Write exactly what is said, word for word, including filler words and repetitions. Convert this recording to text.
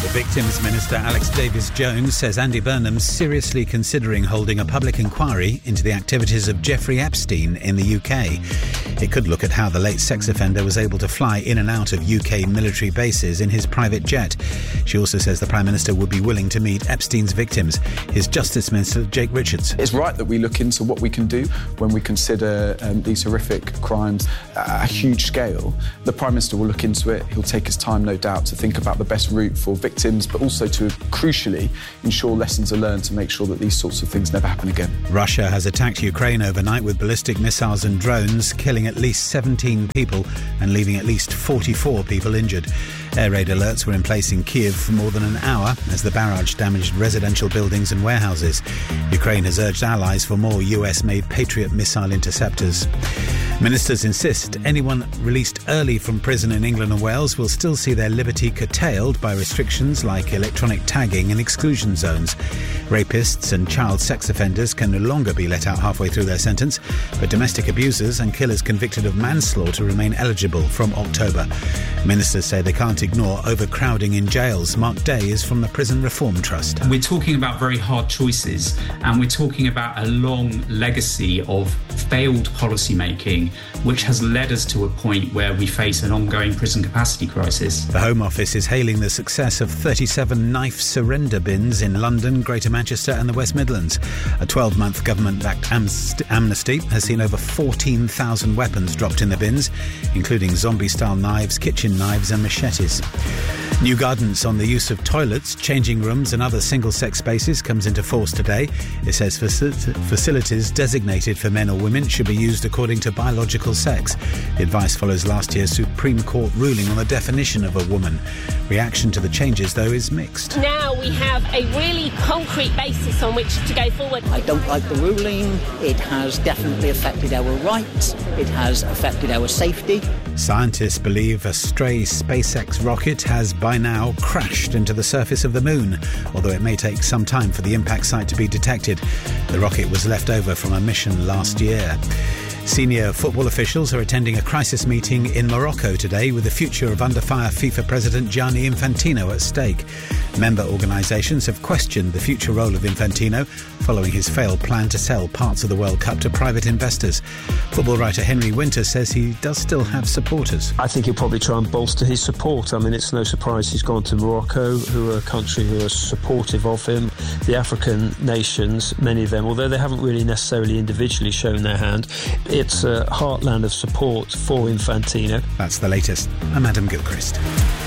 The Victims Minister Alex Davies-Jones says Andy Burnham's seriously considering holding a public inquiry into the activities of Jeffrey Epstein in the U K. It could look at how the late sex offender was able to fly in and out of U K military bases in his private jet. She also says the Prime Minister would be willing to meet Epstein's victims. His Justice Minister, Jake Richards. It's right that we look into what we can do when we consider um, these horrific crimes at a huge scale. The Prime Minister will look into it. He'll take his time, no doubt, to think about the best route for victims, but also to, crucially, ensure lessons are learned to make sure that these sorts of things never happen again. Russia has attacked Ukraine overnight with ballistic missiles and drones, killing at least seventeen people and leaving at least forty-four people injured. Air raid alerts were in place in Kiev for more than an hour as the barrage damaged residential buildings and warehouses. Ukraine has urged allies for more U S-made Patriot missile interceptors. Ministers insist anyone released early from prison in England and Wales will still see their liberty curtailed by restrictions like electronic tagging and exclusion zones. Rapists and child sex offenders can no longer be let out halfway through their sentence, but domestic abusers and killers convicted of manslaughter remain eligible from October. Ministers say they can't ignore overcrowding in jails. Mark Day is from the Prison Reform Trust. We're talking about very hard choices, and we're talking about a long legacy of failed policy making, which has led us to a point where we face an ongoing prison capacity crisis. The Home Office is hailing the success of thirty-seven knife surrender bins in London, Greater Manchester and the West Midlands. A twelve-month government-backed amnesty has seen over fourteen thousand weapons dropped in the bins, including zombie-style knives, kitchen knives and machetes. New guidance on the use of toilets, changing rooms and other single-sex spaces comes into force today. It says faci- facilities designated for men or women should be used according to biological sex. The advice follows last year's Supreme Court ruling on the definition of a woman. Reaction to the changes, though, is mixed. Now we have a really concrete basis on which to go forward. I don't like the ruling. It has definitely affected our rights. It has affected our safety. Scientists believe a stray SpaceX rocket has by now crashed into the surface of the moon, although it may take some time for the impact site to be detected. The rocket was left over from a mission last year. Senior football officials are attending a crisis meeting in Morocco today with the future of under-fire FIFA President Gianni Infantino at stake. Member organisations have questioned the future role of Infantino following his failed plan to sell parts of the World Cup to private investors. Football writer Henry Winter says he does still have supporters. I think he'll probably try and bolster his support. I mean, it's no surprise he's gone to Morocco, who are a country who are supportive of him. The African nations, many of them, although they haven't really necessarily individually shown their hand, it's a heartland of support for Infantino. That's the latest. I'm Adam Gilchrist.